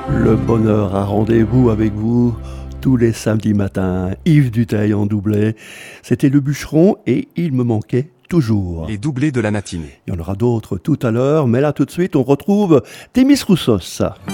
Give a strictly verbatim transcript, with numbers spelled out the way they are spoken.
Le bonheur a rendez-vous avec vous tous les samedis matins. Yves Duteil en doublé. C'était le bûcheron et il me manquait toujours. Les doublés de la matinée. Il y en aura d'autres tout à l'heure, mais là tout de suite on retrouve Thémis Roussos.